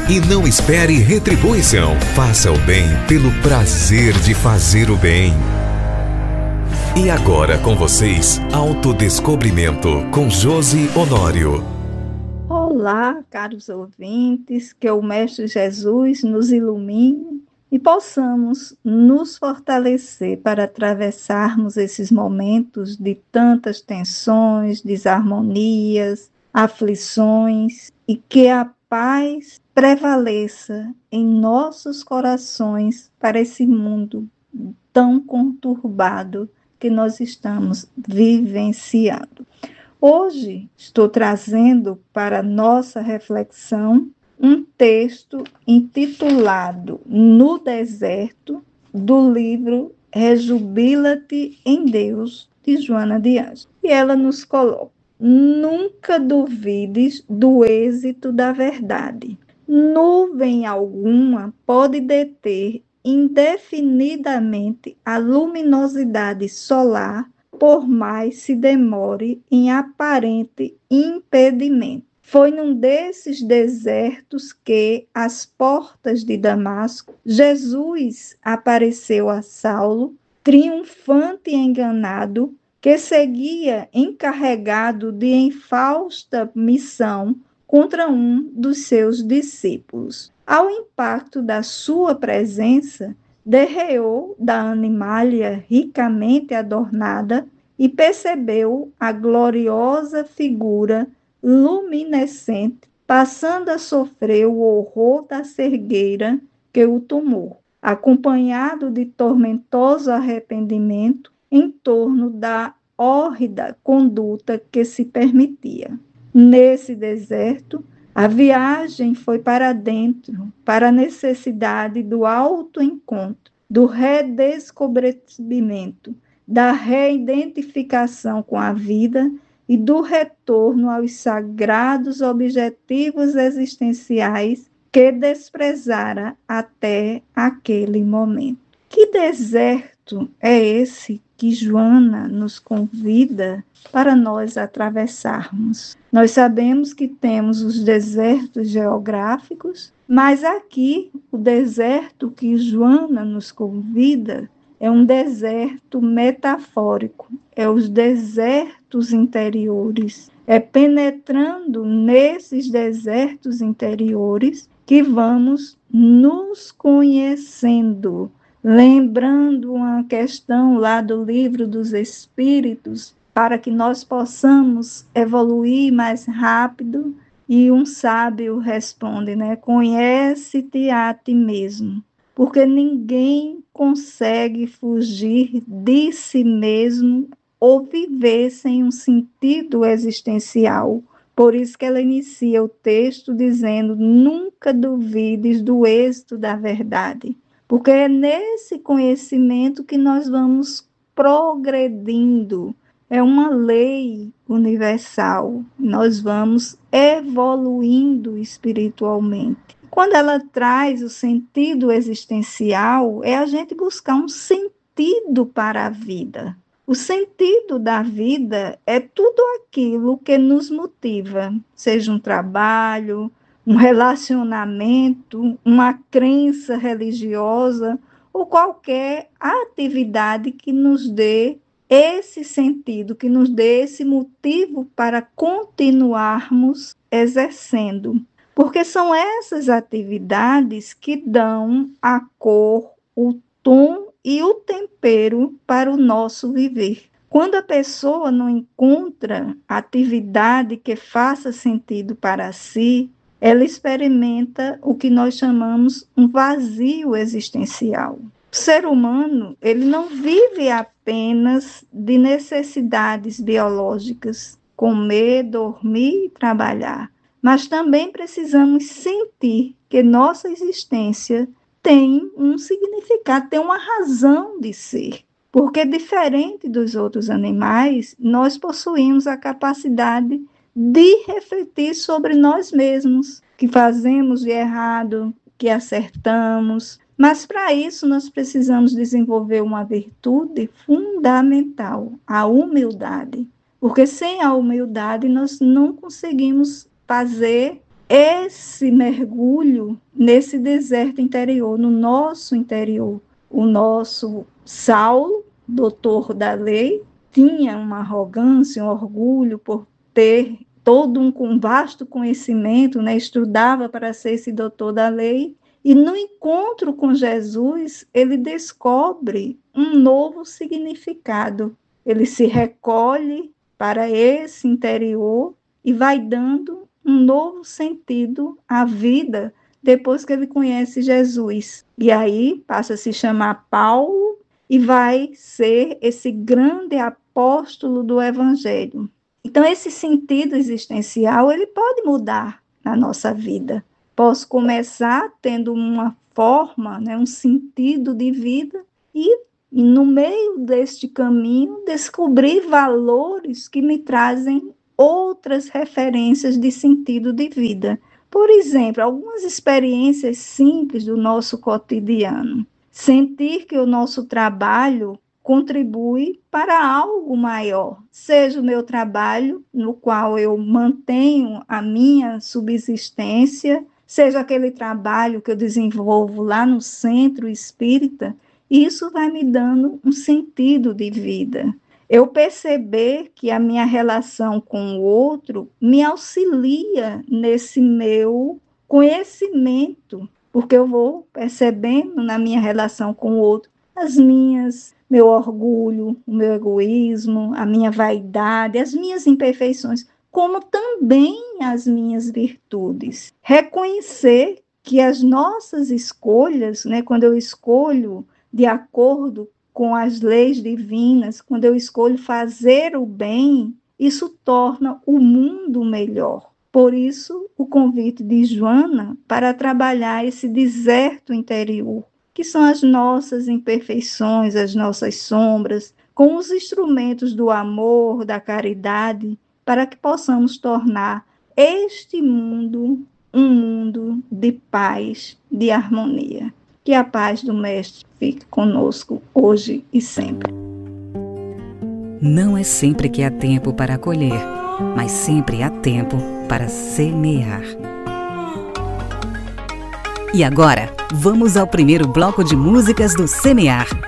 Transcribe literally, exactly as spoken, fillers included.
e não espere retribuição. Faça o bem pelo prazer de fazer o bem. E agora com vocês, Autodescobrimento com Josi Honório. Olá, caros ouvintes, que o Mestre Jesus nos ilumine e possamos nos fortalecer para atravessarmos esses momentos de tantas tensões, desarmonias, aflições, e que a paz prevaleça em nossos corações para esse mundo tão conturbado que nós estamos vivenciando. Hoje estou trazendo para nossa reflexão um texto intitulado No Deserto, do livro Rejubila-te em Deus, de Joana de Ângeles. E ela nos coloca: nunca duvides do êxito da verdade. Nuvem alguma pode deter indefinidamente a luminosidade solar, por mais se demore em aparente impedimento. Foi num desses desertos que, às portas de Damasco, Jesus apareceu a Saulo, triunfante e enganado, que seguia encarregado de infausta missão contra um dos seus discípulos. Ao impacto da sua presença, derreou da animalha ricamente adornada e percebeu a gloriosa figura luminescente, passando a sofrer o horror da cegueira que o tomou, acompanhado de tormentoso arrependimento em torno da hórrida conduta que se permitia. Nesse deserto, a viagem foi para dentro, para a necessidade do autoencontro, do redescobrimento, da reidentificação com a vida e do retorno aos sagrados objetivos existenciais que desprezara até aquele momento. Que deserto é esse que Joana nos convida para nós atravessarmos? Nós sabemos que temos os desertos geográficos, mas aqui o deserto que Joana nos convida é um deserto metafórico, é os desertos interiores. É penetrando nesses desertos interiores que vamos nos conhecendo. Lembrando uma questão lá do Livro dos Espíritos, para que nós possamos evoluir mais rápido, e um sábio responde, né? Conhece-te a ti mesmo, porque ninguém consegue fugir de si mesmo ou viver sem um sentido existencial. Por isso que ela inicia o texto dizendo: nunca duvides do êxito da verdade. Porque é nesse conhecimento que nós vamos progredindo. É uma lei universal. Nós vamos evoluindo espiritualmente. Quando ela traz o sentido existencial, é a gente buscar um sentido para a vida. O sentido da vida é tudo aquilo que nos motiva, seja um trabalho, um relacionamento, uma crença religiosa ou qualquer atividade que nos dê esse sentido, que nos dê esse motivo para continuarmos exercendo. Porque são essas atividades que dão a cor, o tom e o tempero para o nosso viver. Quando a pessoa não encontra atividade que faça sentido para si, ela experimenta o que nós chamamos um vazio existencial. O ser humano, ele não vive apenas de necessidades biológicas, comer, dormir e trabalhar, mas também precisamos sentir que nossa existência tem um significado, tem uma razão de ser. Porque, diferente dos outros animais, nós possuímos a capacidade de refletir sobre nós mesmos, que fazemos de errado, que acertamos. Mas, para isso, nós precisamos desenvolver uma virtude fundamental, a humildade. Porque sem a humildade, nós não conseguimos fazer esse mergulho nesse deserto interior, no nosso interior. O nosso Saulo, doutor da lei, tinha uma arrogância, um orgulho por ter todo um, um vasto conhecimento, né? Estudava para ser esse doutor da lei, e no encontro com Jesus, ele descobre um novo significado. Ele se recolhe para esse interior e vai dando um novo sentido à vida depois que ele conhece Jesus. E aí passa a se chamar Paulo e vai ser esse grande apóstolo do Evangelho. Então, esse sentido existencial, ele pode mudar na nossa vida. Posso começar tendo uma forma, né, um sentido de vida e, e, no meio deste caminho, descobrir valores que me trazem outras referências de sentido de vida. Por exemplo, algumas experiências simples do nosso cotidiano. Sentir que o nosso trabalho contribui para algo maior, seja o meu trabalho, no qual eu mantenho a minha subsistência, seja aquele trabalho que eu desenvolvo lá no centro espírita, isso vai me dando um sentido de vida. Eu perceber que a minha relação com o outro me auxilia nesse meu conhecimento, porque eu vou percebendo na minha relação com o outro as minhas, meu orgulho, o meu egoísmo, a minha vaidade, as minhas imperfeições, como também as minhas virtudes. Reconhecer que as nossas escolhas, né, quando eu escolho de acordo com as leis divinas, quando eu escolho fazer o bem, isso torna o mundo melhor. Por isso, o convite de Joana para trabalhar esse deserto interior, que são as nossas imperfeições, as nossas sombras, com os instrumentos do amor, da caridade, para que possamos tornar este mundo um mundo de paz, de harmonia. Que a paz do Mestre fique conosco hoje e sempre. Não é sempre que há tempo para colher, mas sempre há tempo para semear. E agora, vamos ao primeiro bloco de músicas do Semear.